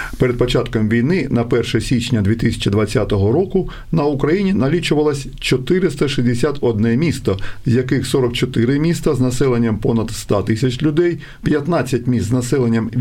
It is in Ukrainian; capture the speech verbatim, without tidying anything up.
Перед початком війни на перше січня дві тисячі двадцятого року на Україні налічувалось чотириста шістдесят одне місто, з яких сорок чотири міста з населенням понад сто тисяч людей, п'ятнадцять міст з населенням